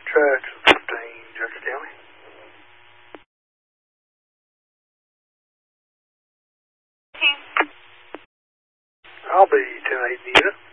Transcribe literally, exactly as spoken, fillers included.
Traction fifteen, Judge County. I'll be ten eight Nita.